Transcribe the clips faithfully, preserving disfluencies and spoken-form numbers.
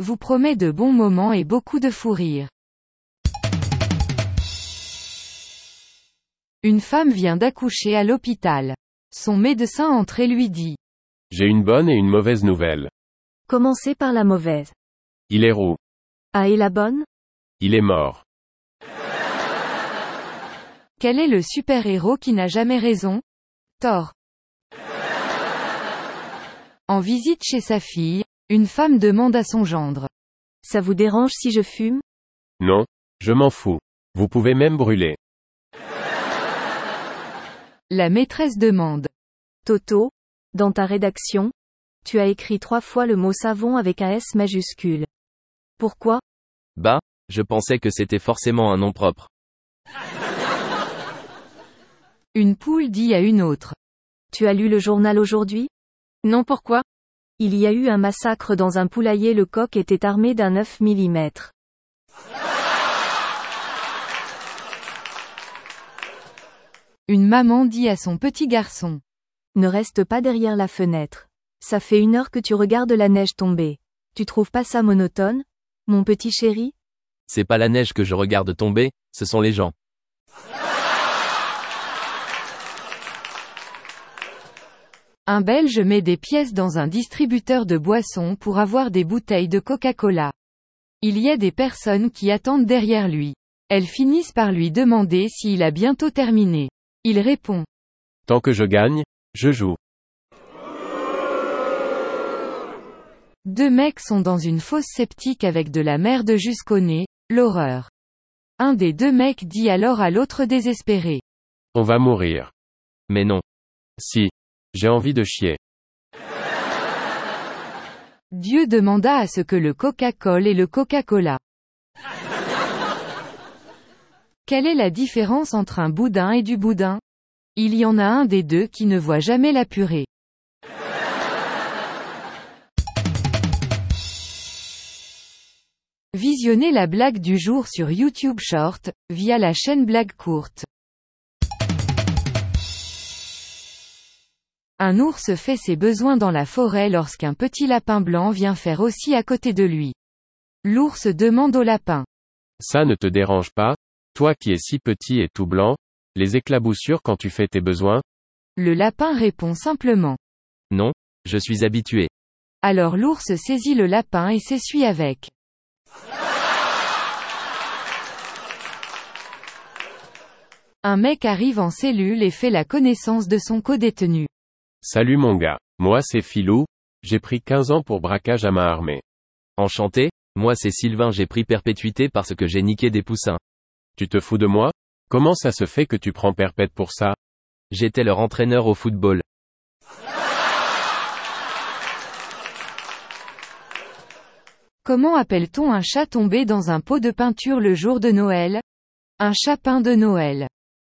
vous promet de bons moments et beaucoup de fou rire. Une femme vient d'accoucher à l'hôpital. Son médecin entre et lui dit: J'ai une bonne et une mauvaise nouvelle. Commencez par la mauvaise. Il est roux. Ah, et la bonne? Il est mort. Quel est le super-héros qui n'a jamais raison? Thor. En visite chez sa fille, une femme demande à son gendre: Ça vous dérange si je fume? Non, je m'en fous. Vous pouvez même brûler. La maîtresse demande: Toto, dans ta rédaction, tu as écrit trois fois le mot savon avec un S majuscule. Pourquoi? Bah, je pensais que c'était forcément un nom propre. Une poule dit à une autre: Tu as lu le journal aujourd'hui? Non, pourquoi? Il y a eu un massacre dans un poulailler, le coq était armé d'un neuf millimètres. Une maman dit à son petit garçon: Ne reste pas derrière la fenêtre. Ça fait une heure que tu regardes la neige tomber. Tu trouves pas ça monotone, mon petit chéri? C'est pas la neige que je regarde tomber, ce sont les gens. Un Belge met des pièces dans un distributeur de boissons pour avoir des bouteilles de Coca-Cola. Il y a des personnes qui attendent derrière lui. Elles finissent par lui demander s'il a bientôt terminé. Il répond: Tant que je gagne, je joue. Deux mecs sont dans une fosse septique avec de la merde jusqu'au nez, l'horreur. Un des deux mecs dit alors à l'autre désespéré: On va mourir. Mais non. Si. J'ai envie de chier. Dieu demanda à ce que le Coca-Cola et le Coca-Cola. Quelle est la différence entre un boudin et du boudin? Il y en a un des deux qui ne voit jamais la purée. Visionnez la blague du jour sur YouTube Short, via la chaîne Blague Courte. Un ours fait ses besoins dans la forêt lorsqu'un petit lapin blanc vient faire aussi à côté de lui. L'ours demande au lapin: Ça ne te dérange pas, toi qui es si petit et tout blanc, les éclaboussures quand tu fais tes besoins? Le lapin répond simplement: Non, je suis habitué. Alors l'ours saisit le lapin et s'essuie avec. Un mec arrive en cellule et fait la connaissance de son codétenu. Salut mon gars, moi c'est Philou, j'ai pris quinze ans pour braquage à main armée. Enchanté, moi c'est Sylvain, j'ai pris perpétuité parce que j'ai niqué des poussins. Tu te fous de moi? Comment ça se fait que tu prends perpète pour ça? J'étais leur entraîneur au football. Comment appelle-t-on un chat tombé dans un pot de peinture le jour de Noël? Un chapin de Noël.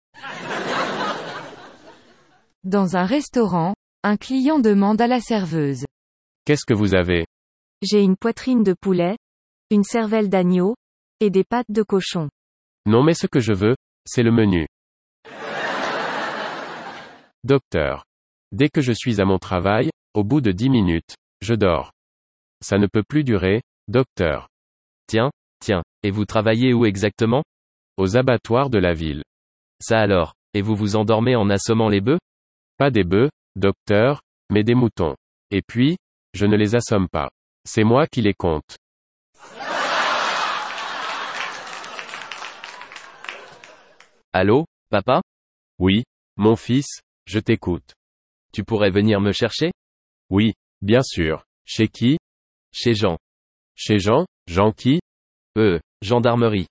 Dans un restaurant, un client demande à la serveuse: Qu'est-ce que vous avez? J'ai une poitrine de poulet, une cervelle d'agneau, et des pattes de cochon. Non mais ce que je veux, c'est le menu. Docteur. Dès que je suis à mon travail, au bout de dix minutes, je dors. Ça ne peut plus durer, docteur. Tiens, tiens, et vous travaillez où exactement? Aux abattoirs de la ville. Ça alors, et vous vous endormez en assommant les bœufs? Pas des bœufs, docteur, mais des moutons. Et puis, je ne les assomme pas. C'est moi qui les compte. Allô, papa? Oui, mon fils, je t'écoute. Tu pourrais venir me chercher? Oui, bien sûr. Chez qui? Chez Jean. Chez Jean? Jean qui? Euh, gendarmerie.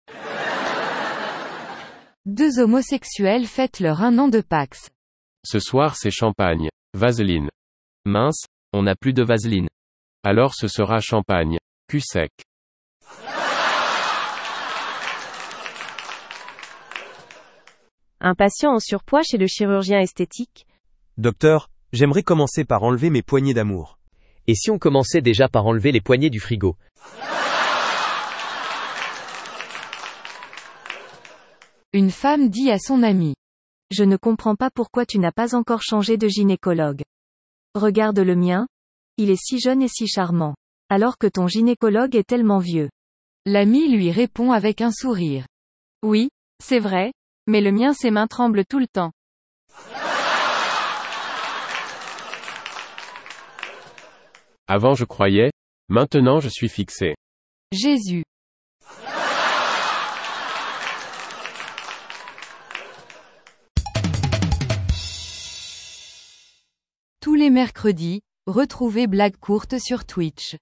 Deux homosexuels fêtent leur un an de Pax. Ce soir c'est champagne. Vaseline. Mince, on n'a plus de vaseline. Alors ce sera champagne. Cul sec. Un patient en surpoids chez le chirurgien esthétique. Docteur, j'aimerais commencer par enlever mes poignées d'amour. Et si on commençait déjà par enlever les poignées du frigo? Une femme dit à son ami: Je ne comprends pas pourquoi tu n'as pas encore changé de gynécologue. Regarde le mien. Il est si jeune et si charmant. Alors que ton gynécologue est tellement vieux. L'ami lui répond avec un sourire. Oui, c'est vrai, mais le mien ses mains tremblent tout le temps. Avant je croyais, maintenant je suis fixé. Jésus. Tous les mercredis, retrouvez Blague courte sur Twitch.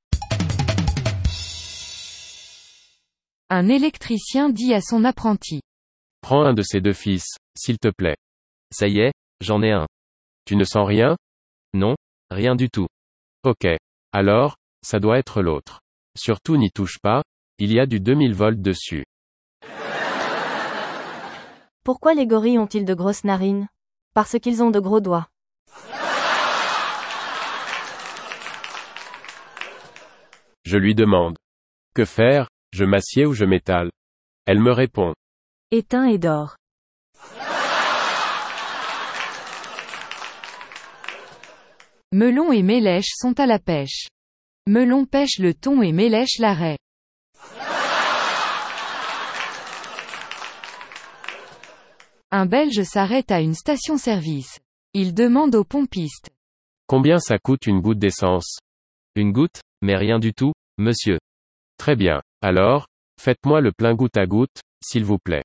Un électricien dit à son apprenti. Prends un de ces deux fils, s'il te plaît. Ça y est, j'en ai un. Tu ne sens rien? Non, rien du tout. Ok. Alors, ça doit être l'autre. Surtout n'y touche pas, il y a du deux mille volts dessus. Pourquoi les gorilles ont-ils de grosses narines? Parce qu'ils ont de gros doigts. Je lui demande. Que faire, je m'assieds ou je m'étale? Elle me répond. Éteins et dors. Melon et Mélèche sont à la pêche. Melon pêche le thon et Mélèche la raie. Un Belge s'arrête à une station-service. Il demande au pompiste. Combien ça coûte une goutte d'essence? Une goutte, mais rien du tout, monsieur. Très bien. Alors, faites-moi le plein goutte à goutte, s'il vous plaît.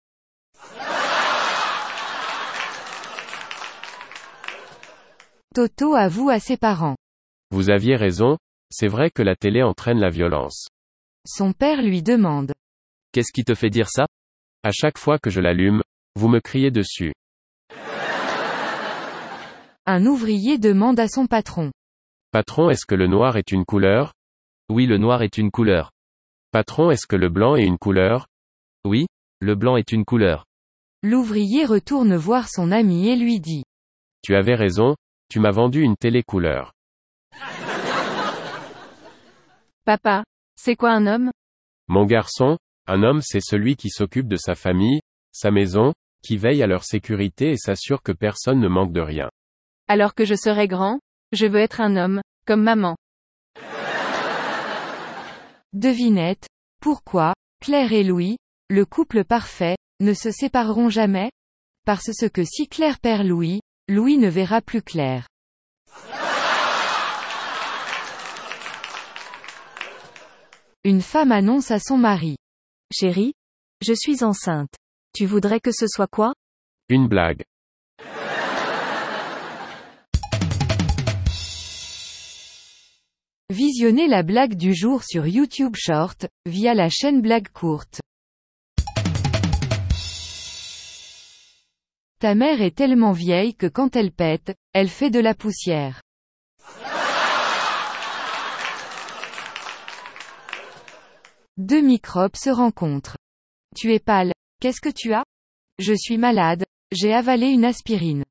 Toto avoue à ses parents. Vous aviez raison, c'est vrai que la télé entraîne la violence. Son père lui demande. Qu'est-ce qui te fait dire ça? À chaque fois que je l'allume, vous me criez dessus. Un ouvrier demande à son patron. Patron, est-ce que le noir est une couleur? Oui, le noir est une couleur. Patron, est-ce que le blanc est une couleur? Oui, le blanc est une couleur. L'ouvrier retourne voir son ami et lui dit. Tu avais raison, tu m'as vendu une télé couleur. Papa, c'est quoi un homme? Mon garçon, un homme c'est celui qui s'occupe de sa famille, sa maison, qui veille à leur sécurité et s'assure que personne ne manque de rien. Alors que je serai grand, je veux être un homme, comme maman. Devinette. Pourquoi, Claire et Louis, le couple parfait, ne se sépareront jamais? Parce que si Claire perd Louis, Louis ne verra plus Claire. Une femme annonce à son mari. Chérie, je suis enceinte. Tu voudrais que ce soit quoi? Une blague. Visionnez la blague du jour sur YouTube Short, via la chaîne Blague courte. Ta mère est tellement vieille que quand elle pète, elle fait de la poussière. Deux microbes se rencontrent. Tu es pâle. Qu'est-ce que tu as? Je suis malade. J'ai avalé une aspirine.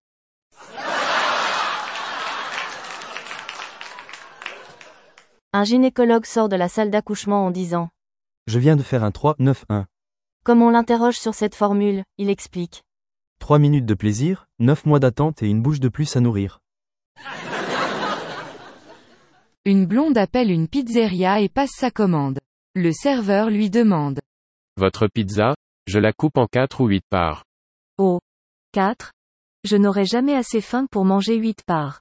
Un gynécologue sort de la salle d'accouchement en disant. Je viens de faire un trois neuf un. Comme on l'interroge sur cette formule, il explique. trois minutes de plaisir, neuf mois d'attente et une bouche de plus à nourrir. Une blonde appelle une pizzeria et passe sa commande. Le serveur lui demande. Votre pizza, je la coupe en quatre ou huit parts. Oh. quatre? Je n'aurai jamais assez faim pour manger huit parts.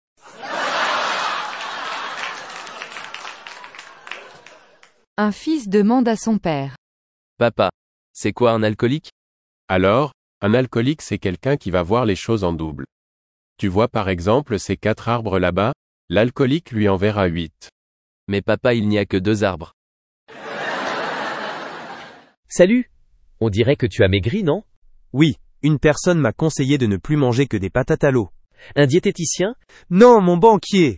Un fils demande à son père. Papa, c'est quoi un alcoolique? Alors, un alcoolique c'est quelqu'un qui va voir les choses en double. Tu vois par exemple ces quatre arbres là-bas, l'alcoolique lui en verra huit. Mais papa, il n'y a que deux arbres. Salut! On dirait que tu as maigri, non? Oui, une personne m'a conseillé de ne plus manger que des patates à l'eau. Un diététicien? Non, mon banquier!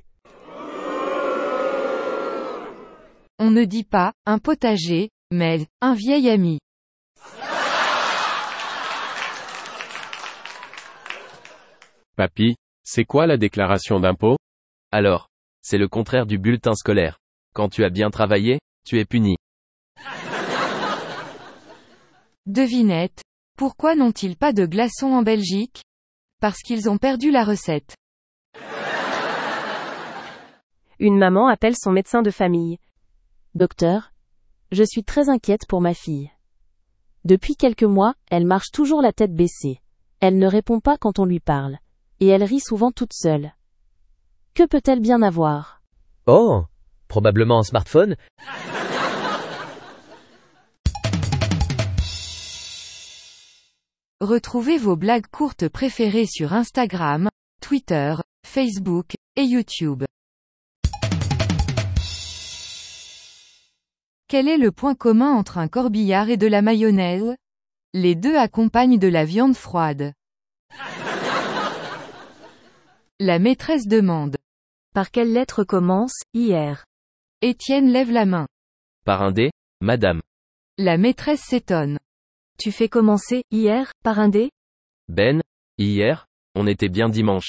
On ne dit pas, un potager, mais, un vieil ami. Papy, c'est quoi la déclaration d'impôt? Alors, c'est le contraire du bulletin scolaire. Quand tu as bien travaillé, tu es puni. Devinette. Pourquoi n'ont-ils pas de glaçons en Belgique? Parce qu'ils ont perdu la recette. Une maman appelle son médecin de famille. Docteur, je suis très inquiète pour ma fille. Depuis quelques mois, elle marche toujours la tête baissée. Elle ne répond pas quand on lui parle. Et elle rit souvent toute seule. Que peut-elle bien avoir? Oh, probablement un smartphone. Retrouvez vos blagues courtes préférées sur Instagram, Twitter, Facebook et YouTube. Quel est le point commun entre un corbillard et de la mayonnaise? Les deux accompagnent de la viande froide. La maîtresse demande. Par quelle lettre commence hier? Étienne lève la main. Par un dé, madame. La maîtresse s'étonne. Tu fais commencer hier par un dé? Ben, hier, on était bien dimanche.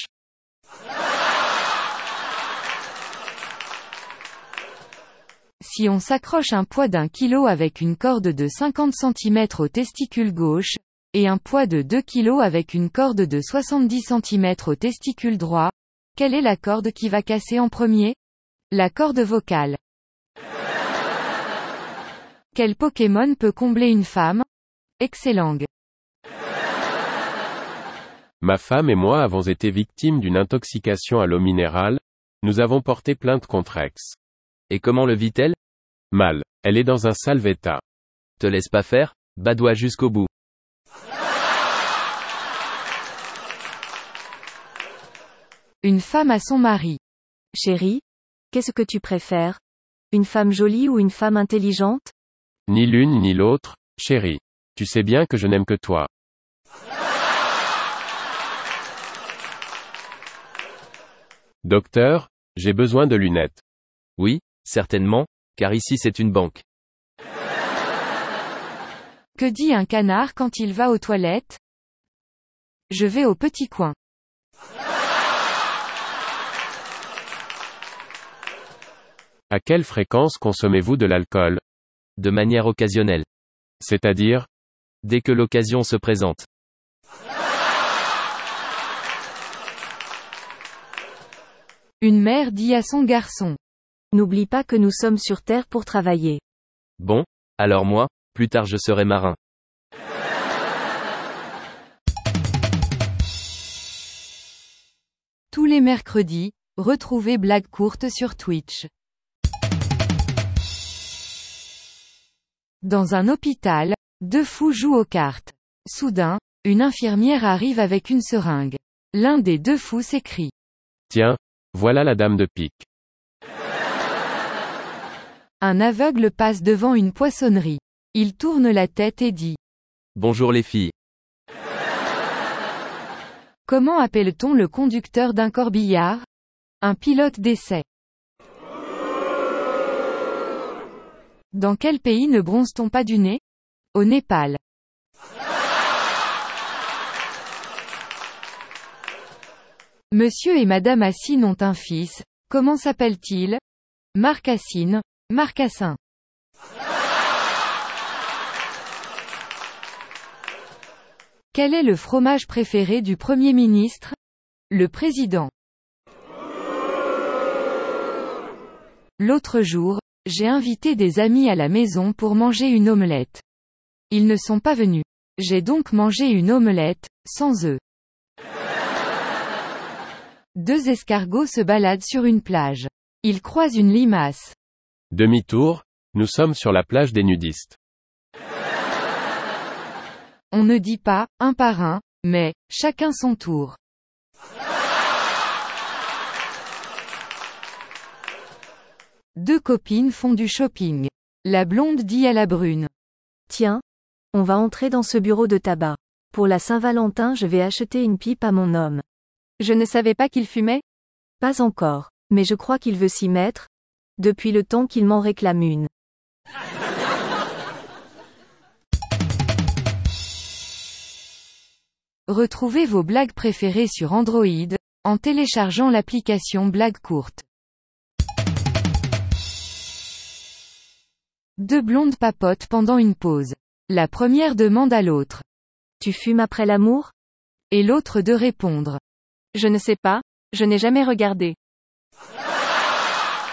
Si on s'accroche un poids d'un kilo avec une corde de cinquante centimètres au testicule gauche, et un poids de deux kilos avec une corde de soixante-dix centimètres au testicule droit, quelle est la corde qui va casser en premier? La corde vocale. Quel Pokémon peut combler une femme? Excellent. Ma femme et moi avons été victimes d'une intoxication à l'eau minérale, nous avons porté plainte contre X. Et comment le vit-elle? Mal. Elle est dans un sale état. Te laisse pas faire, badoie jusqu'au bout. Une femme à son mari. Chérie, qu'est-ce que tu préfères? Une femme jolie ou une femme intelligente? Ni l'une ni l'autre, chérie. Tu sais bien que je n'aime que toi. Docteur, j'ai besoin de lunettes. Oui, certainement, car ici c'est une banque. Que dit un canard quand il va aux toilettes? Je vais au petit coin. À quelle fréquence consommez-vous de l'alcool? De manière occasionnelle. C'est-à-dire? Dès que l'occasion se présente. Une mère dit à son garçon. N'oublie pas que nous sommes sur Terre pour travailler. Bon, alors moi, plus tard je serai marin. Tous les mercredis, retrouvez Blagues courtes sur Twitch. Dans un hôpital, deux fous jouent aux cartes. Soudain, une infirmière arrive avec une seringue. L'un des deux fous s'écrie. Tiens, voilà la dame de pique. Un aveugle passe devant une poissonnerie. Il tourne la tête et dit. Bonjour les filles. Comment appelle-t-on le conducteur d'un corbillard? Un pilote d'essai. Dans quel pays ne bronze-t-on pas du nez? Au Népal. Monsieur et Madame Assine ont un fils. Comment s'appelle-t-il? Marc Assine, Marcassin. Quel est le fromage préféré du Premier ministre? Le président. L'autre jour, j'ai invité des amis à la maison pour manger une omelette. Ils ne sont pas venus. J'ai donc mangé une omelette, sans œufs. Deux escargots se baladent sur une plage. Ils croisent une limace. Demi-tour, nous sommes sur la plage des nudistes. On ne dit pas, un par un, mais, chacun son tour. Deux copines font du shopping. La blonde dit à la brune. Tiens, on va entrer dans ce bureau de tabac. Pour la Saint-Valentin, je vais acheter une pipe à mon homme. Je ne savais pas qu'il fumait? Pas encore, mais je crois qu'il veut s'y mettre, depuis le temps qu'il m'en réclame une. Retrouvez vos blagues préférées sur Android, en téléchargeant l'application Blagues courtes. Deux blondes papotent pendant une pause. La première demande à l'autre. Tu fumes après l'amour? Et l'autre de répondre. Je ne sais pas, je n'ai jamais regardé.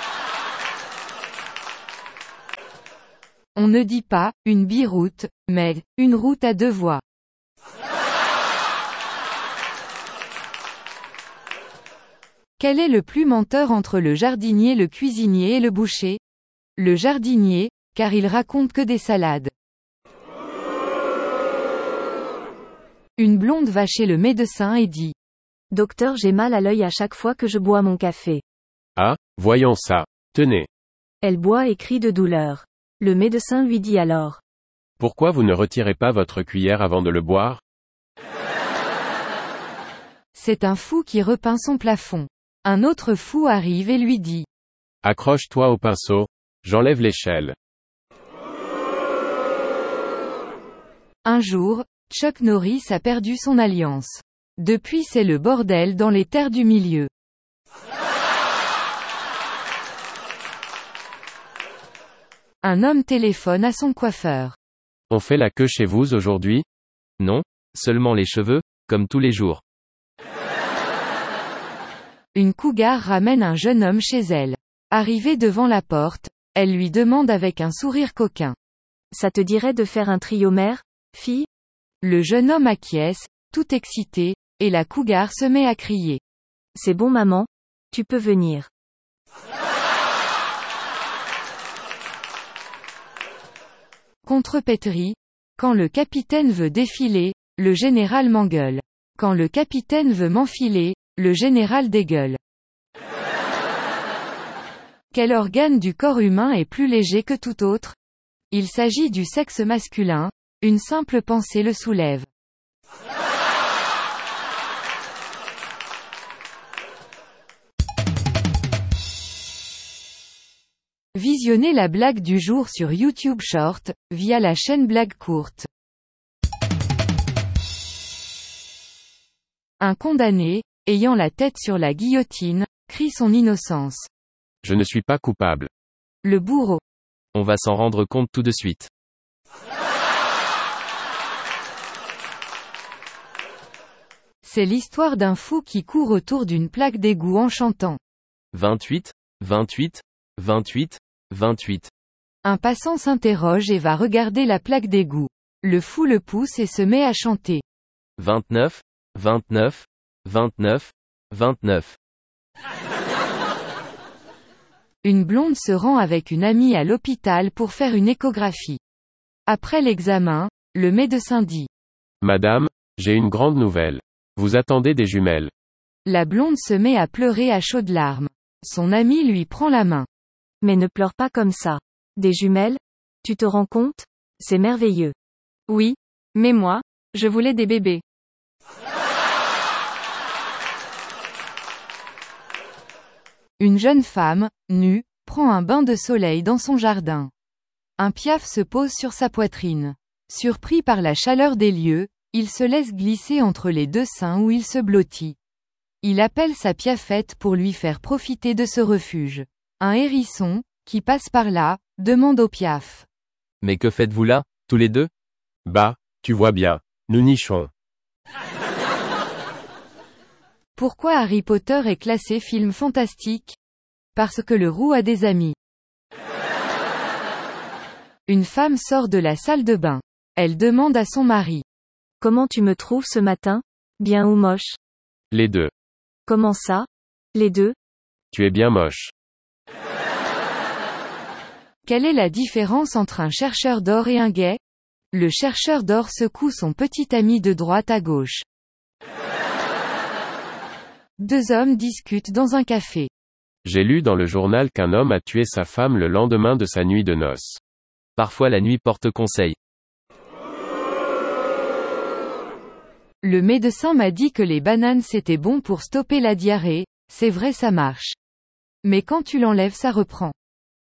On ne dit pas « une biroute », mais « une route à deux voies ». Quel est le plus menteur entre le jardinier, le cuisinier et le boucher? Le jardinier, car il raconte que des salades. Une blonde va chez le médecin et dit: Docteur, j'ai mal à l'œil à chaque fois que je bois mon café. Ah, voyons ça. Tenez. Elle boit et crie de douleur. Le médecin lui dit alors: Pourquoi vous ne retirez pas votre cuillère avant de le boire? C'est un fou qui repeint son plafond. Un autre fou arrive et lui dit: Accroche-toi au pinceau, j'enlève l'échelle. Un jour, Chuck Norris a perdu son alliance. Depuis, c'est le bordel dans les terres du milieu. Un homme téléphone à son coiffeur. On fait la queue chez vous aujourd'hui? Non, seulement les cheveux, comme tous les jours. Une cougar ramène un jeune homme chez elle. Arrivée devant la porte, elle lui demande avec un sourire coquin: Ça te dirait de faire un trio mère, fille? Le jeune homme acquiesce, tout excité, et la cougar se met à crier: C'est bon maman, tu peux venir. Contrepétrie. Quand le capitaine veut défiler, le général m'engueule. Quand le capitaine veut m'enfiler, le général dégueule. Quel organe du corps humain est plus léger que tout autre? Il s'agit du sexe masculin, une simple pensée le soulève. Visionnez la blague du jour sur YouTube Short, via la chaîne Blague Courte. Un condamné, ayant la tête sur la guillotine, crie son innocence. Je ne suis pas coupable. Le bourreau. On va s'en rendre compte tout de suite. C'est l'histoire d'un fou qui court autour d'une plaque d'égout en chantant: vingt-huit, vingt-huit, vingt-huit, vingt-huit. Un passant s'interroge et va regarder la plaque d'égout. Le fou le pousse et se met à chanter: vingt-neuf, vingt-neuf, vingt-neuf, vingt-neuf. Une blonde se rend avec une amie à l'hôpital pour faire une échographie. Après l'examen, le médecin dit: Madame, j'ai une grande nouvelle. Vous attendez des jumelles. La blonde se met à pleurer à chaudes larmes. Son amie lui prend la main. Mais ne pleure pas comme ça. Des jumelles? Tu te rends compte? C'est merveilleux. Oui, mais moi, je voulais des bébés. Une jeune femme, nue, prend un bain de soleil dans son jardin. Un piaf se pose sur sa poitrine. Surpris par la chaleur des lieux, il se laisse glisser entre les deux seins où il se blottit. Il appelle sa piafette pour lui faire profiter de ce refuge. Un hérisson, qui passe par là, demande au piaf: Mais que faites-vous là, tous les deux? Bah, tu vois bien, nous nichons. Pourquoi Harry Potter est classé film fantastique? Parce que le roux a des amis. Une femme sort de la salle de bain. Elle demande à son mari: Comment tu me trouves ce matin? Bien ou moche? Les deux. Comment ça? Les deux? Tu es bien moche. Quelle est la différence entre un chercheur d'or et un gay? Le chercheur d'or secoue son petit ami de droite à gauche. Deux hommes discutent dans un café. J'ai lu dans le journal qu'un homme a tué sa femme le lendemain de sa nuit de noces. Parfois la nuit porte conseil. Le médecin m'a dit que les bananes c'était bon pour stopper la diarrhée, c'est vrai ça marche. Mais quand tu l'enlèves ça reprend.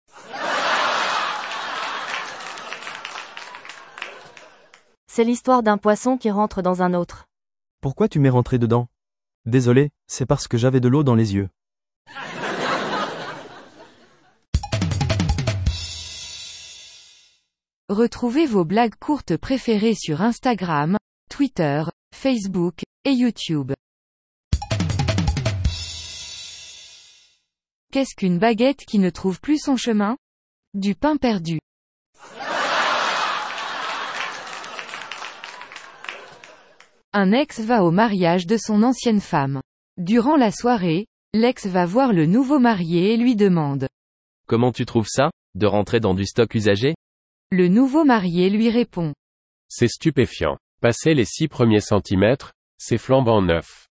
C'est l'histoire d'un poisson qui rentre dans un autre. Pourquoi tu m'es rentré dedans? Désolé, c'est parce que j'avais de l'eau dans les yeux. Retrouvez vos blagues courtes préférées sur Instagram, Twitter, Facebook, et YouTube. Qu'est-ce qu'une baguette qui ne trouve plus son chemin? Du pain perdu. Un ex va au mariage de son ancienne femme. Durant la soirée, l'ex va voir le nouveau marié et lui demande. Comment tu trouves ça, de rentrer dans du stock usagé? Le nouveau marié lui répond. C'est stupéfiant. Passer les six premiers centimètres, c'est flambant neuf.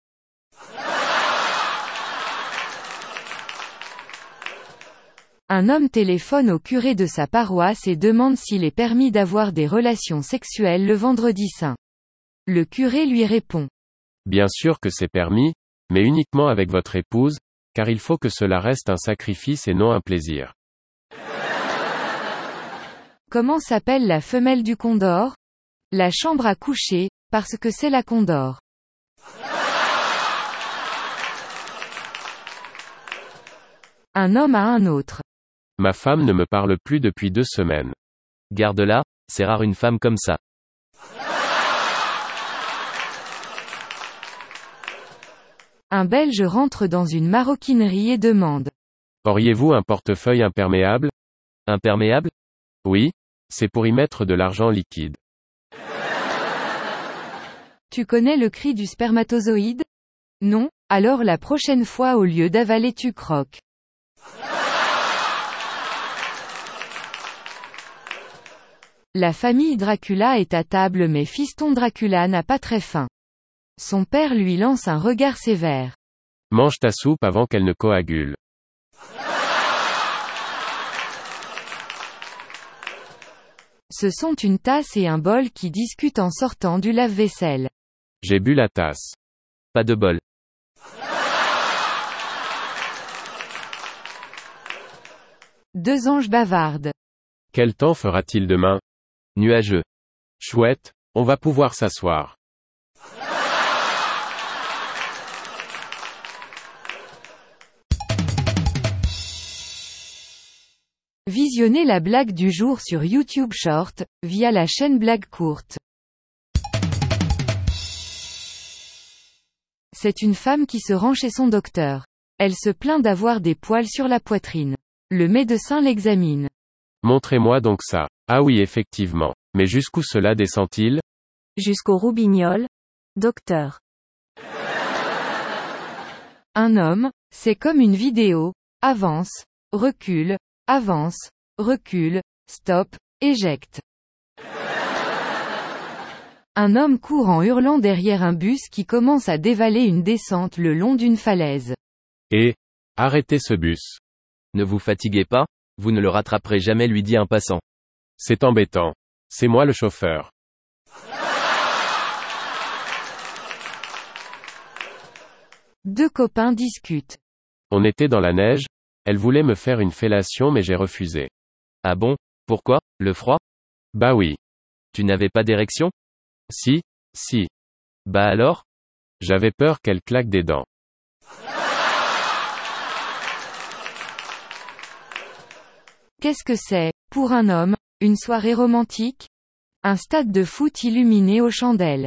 Un homme téléphone au curé de sa paroisse et demande s'il est permis d'avoir des relations sexuelles le vendredi saint. Le curé lui répond. Bien sûr que c'est permis, mais uniquement avec votre épouse, car il faut que cela reste un sacrifice et non un plaisir. Comment s'appelle la femelle du condor? La chambre à coucher, parce que c'est la condor. Un homme à un autre. Ma femme ne me parle plus depuis deux semaines. Garde-la, c'est rare une femme comme ça. Un Belge rentre dans une maroquinerie et demande. Auriez-vous un portefeuille imperméable? Imperméable? Oui, c'est pour y mettre de l'argent liquide. Tu connais le cri du spermatozoïde? Non? Alors la prochaine fois au lieu d'avaler tu croques. La famille Dracula est à table mais fiston Dracula n'a pas très faim. Son père lui lance un regard sévère. Mange ta soupe avant qu'elle ne coagule. Ce sont une tasse et un bol qui discutent en sortant du lave-vaisselle. J'ai bu la tasse. Pas de bol. Deux anges bavardent. Quel temps fera-t-il demain? Nuageux. Chouette, on va pouvoir s'asseoir. Visionnez la blague du jour sur YouTube Short, via la chaîne Blague Courte. C'est une femme qui se rend chez son docteur. Elle se plaint d'avoir des poils sur la poitrine. Le médecin l'examine. Montrez-moi donc ça. Ah oui effectivement. Mais jusqu'où cela descend-il? Jusqu'au roubignoles. Docteur. Un homme, c'est comme une vidéo. Avance, recule, avance, recule, stop, éjecte. Un homme court en hurlant derrière un bus qui commence à dévaler une descente le long d'une falaise. Et, arrêtez ce bus. Ne vous fatiguez pas, vous ne le rattraperez jamais, lui dit un passant. C'est embêtant. C'est moi le chauffeur. Deux copains discutent. On était dans la neige, elle voulait me faire une fellation mais j'ai refusé. Ah bon? Pourquoi? Le froid? Bah oui. Tu n'avais pas d'érection? Si, si. Bah alors? J'avais peur qu'elle claque des dents. Qu'est-ce que c'est, pour un homme, une soirée romantique? Un stade de foot illuminé aux chandelles.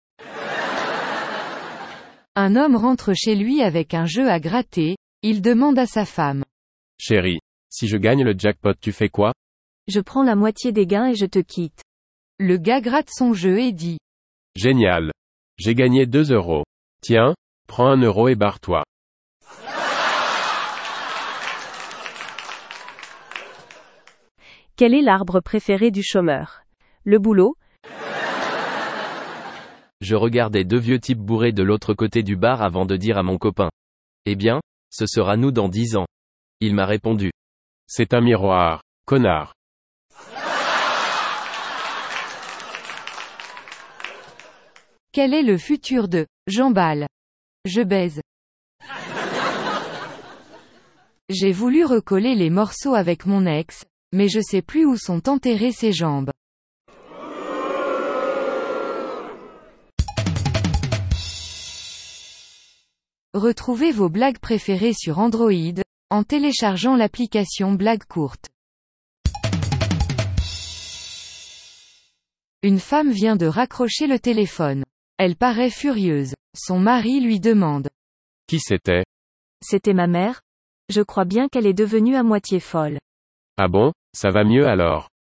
Un homme rentre chez lui avec un jeu à gratter, il demande à sa femme. Chérie, si je gagne le jackpot tu fais quoi? Je prends la moitié des gains et je te quitte. Le gars gratte son jeu et dit. Génial. J'ai gagné deux euros. Tiens, prends un euro et barre-toi. Quel est l'arbre préféré du chômeur? Le boulot? Je regardais deux vieux types bourrés de l'autre côté du bar avant de dire à mon copain. Eh bien, ce sera nous dans dix ans. Il m'a répondu. C'est un miroir, connard. Quel est le futur de j'emballe? Je baise. J'ai voulu recoller les morceaux avec mon ex, mais je sais plus où sont enterrées ses jambes. Retrouvez vos blagues préférées sur Android, en téléchargeant l'application Blague Courte. Une femme vient de raccrocher le téléphone. Elle paraît furieuse. Son mari lui demande. Qui c'était? C'était ma mère. Je crois bien qu'elle est devenue à moitié folle. Ah bon, ça va mieux alors.